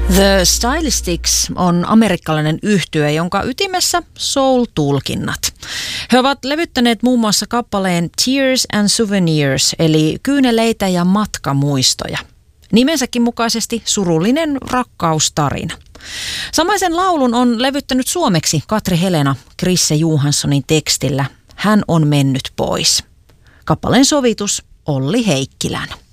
The Stylistics on amerikkalainen yhtye, jonka ytimessä soul-tulkinnat. He ovat levyttäneet muun muassa kappaleen Tears and Souvenirs, eli kyyneleitä ja matkamuistoja. Nimensäkin mukaisesti surullinen rakkaustarina. Samaisen laulun on levyttänyt suomeksi Katri Helena Krisse Johanssonin tekstillä Hän on mennyt pois. Kappaleen sovitus Olli Heikkilän.